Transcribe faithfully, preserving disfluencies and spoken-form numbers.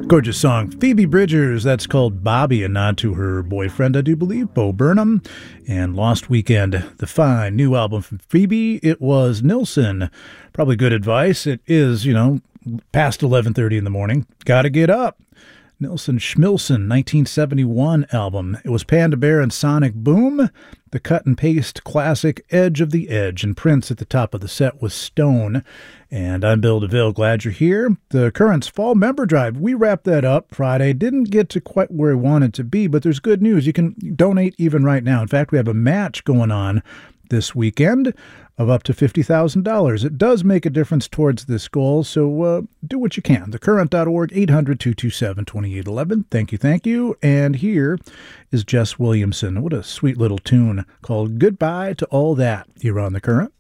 Gorgeous song. Phoebe Bridgers, that's called Bobby, a nod to her boyfriend, I do believe, Bo Burnham. And Lost Weekend, the fine new album from Phoebe. It was Nilsson. Probably good advice. It is, you know, past eleven thirty in the morning. Gotta get up. Nilsson Schmilsson, nineteen seventy-one album. It was Panda Bear and Sonic Boom. The cut and paste classic Edge of the Edge. And Prince at the top of the set was Stone. And I'm Bill DeVille. Glad you're here. The Currents Fall Member Drive. We wrapped that up Friday. Didn't get to quite where we wanted to be, but there's good news. You can donate even right now. In fact, we have a match going on this weekend of up to fifty thousand dollars. It does make a difference towards this goal, so uh, do what you can. the current dot org, eight hundred, two two seven, two eight one one. Thank you, thank you. And here is Jess Williamson. What a sweet little tune called Goodbye to All That here on The Current.